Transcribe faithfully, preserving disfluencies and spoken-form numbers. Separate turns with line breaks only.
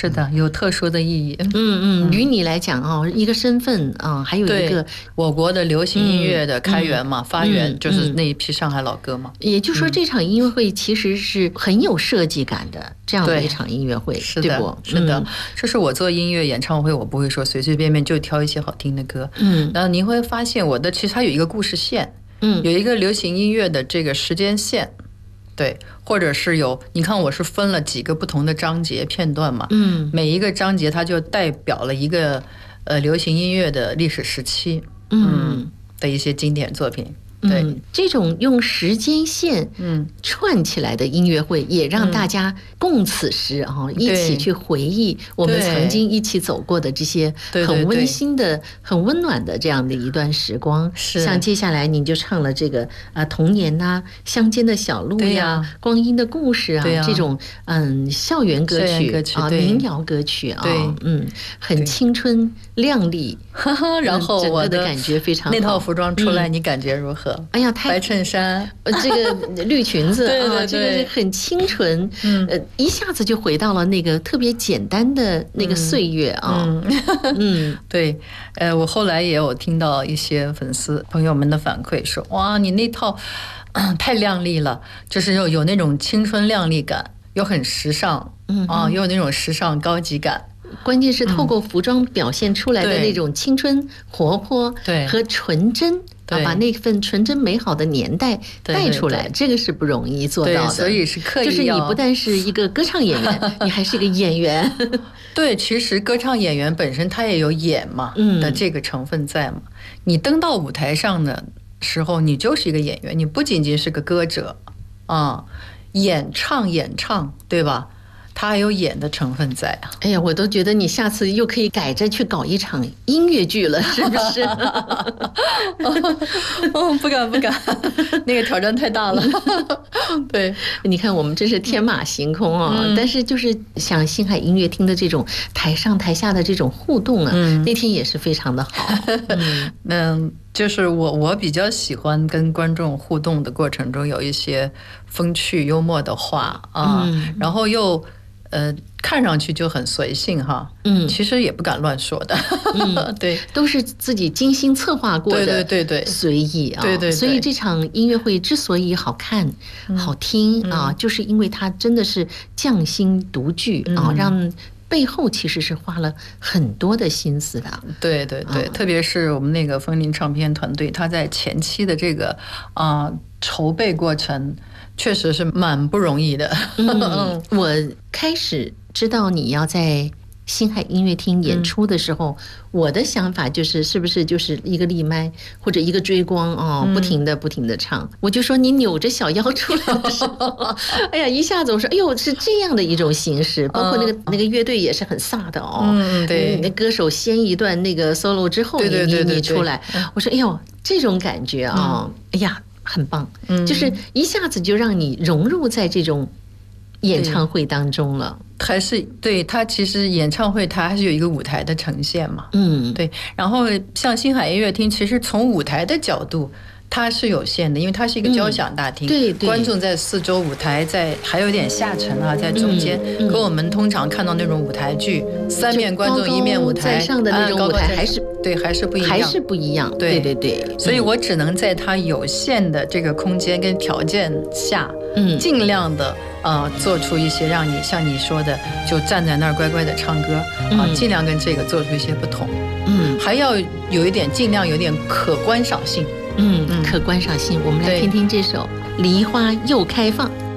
是的，有特殊的意义。
嗯嗯，于你来讲哦，一个身份啊，还有一个
我国的流行音乐的开源嘛，
嗯、
发源就是那一批上海老歌嘛。
也就是说，这场音乐会其实是很有设计感的这样的一场音乐会，
是的，
对不？
是的，嗯、这是我做音乐演唱会，我不会说随随便便就挑一些好听的歌。
嗯，
然后你会发现我的其实它有一个故事线，
嗯，
有一个流行音乐的这个时间线。对，或者是有，你看我是分了几个不同的章节片段嘛，
嗯，
每一个章节它就代表了一个呃流行音乐的历史时期，
嗯，
嗯的一些经典作品。对、
嗯，这种用时间线嗯串起来的音乐会，也让大家共此时啊、嗯，一起去回忆我们曾经一起走过的这些很温馨的、很温暖的这样的一段时光。
是，
像接下来您就唱了这个啊童年呐、啊、乡间的小路呀、啊、光阴的故事啊，
啊
这种嗯校园歌曲,
歌曲
啊、民谣歌曲啊，
对，
嗯，很青春靓丽，
然后我
的感觉非常好。
那套服装出来，你感觉如何？
哎呀，太
白衬衫，
这个绿裙子
对对对
啊，这个是很清纯，嗯，呃，一下子就回到了那个特别简单的那个岁月啊，
嗯，嗯对，呃，我后来也有听到一些粉丝朋友们的反馈说，哇，你那套、呃、太靓丽了，就是有有那种青春靓丽感，又很时尚，嗯啊，又有那种时尚高级感。
关键是透过服装表现出来的那种青春活泼和纯真，啊，把那份纯真美好的年代带出来，对对对，这个是不容易做到的。
所以是刻意，
就是你不但是一个歌唱演员，你还是一个演员。
对，其实歌唱演员本身他也有演嘛、嗯、的这个成分在嘛。你登到舞台上的时候，你就是一个演员，你不仅仅是个歌者啊、嗯，演唱演唱，对吧？他还有演的成分在啊！
哎呀，我都觉得你下次又可以改着去搞一场音乐剧了，是不是？
哦，不敢不敢，那个挑战太大了。对，
你看我们真是天马行空啊、哦嗯！但是就是像星海音乐厅的这种台上台下的这种互动啊，嗯、那天也是非常的好。
嗯，嗯就是我我比较喜欢跟观众互动的过程中有一些风趣幽默的话啊，嗯、然后又。呃，看上去就很随性哈，嗯，其实也不敢乱说的，嗯，对，
都是自己精心策划过的，
对对对对，
随意啊，
对 对, 对，
所以这场音乐会之所以好看、嗯、好听啊、嗯，就是因为它真的是匠心独具、嗯、啊，让背后其实是花了很多的心思的，
对对对，嗯、特别是我们那个风铃唱片团队，他在前期的这个啊、呃、筹备过程。确实是蛮不容易的。
嗯，我开始知道你要在星海音乐厅演出的时候、嗯、我的想法就是是不是就是一个立麦或者一个追光哦、嗯，不停的不停的唱。我就说你扭着小腰出来的时候，哎呀，一下子我说哎呦是这样的一种形式，包括那个、嗯、那个乐队也是很飒的哦。
嗯，对，
那歌手先一段那个 solo 之后，
对对对对对
你你出来，我说哎呦这种感觉啊、哦嗯，哎呀。很棒，嗯，就是一下子就让你融入在这种演唱会当中了。
还是对它其实演唱会它还是有一个舞台的呈现嘛，
嗯，
对。然后像星海音乐厅，其实从舞台的角度它是有限的，因为它是一个交响大厅、嗯，
对对，
观众在四周，舞台在还有点下沉啊，在中间、嗯嗯，和我们通常看到那种舞台剧，三面观众一面舞台
在上的那种舞台还是。
对，还是不一样，
还是不一样。对对对，
所以我只能在它有限的这个空间跟条件下，嗯，尽量的呃做出一些让你像你说的，就站在那儿乖乖的唱歌、嗯、啊，尽量跟这个做出一些不同。嗯，还要有一点，尽量有点可观赏性。
嗯，可观赏性。我们来听听这首《梨花又开放》。